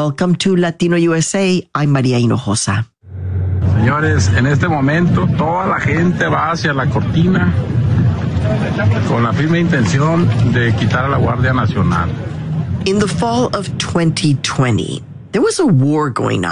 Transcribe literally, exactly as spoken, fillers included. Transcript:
Welcome to Latino U S A. I'm Maria Hinojosa. Señores, en este momento toda la gente va hacia la cortina con la firme intención de quitar a la Guardia Nacional. In the fall of twenty twenty, there was a war going on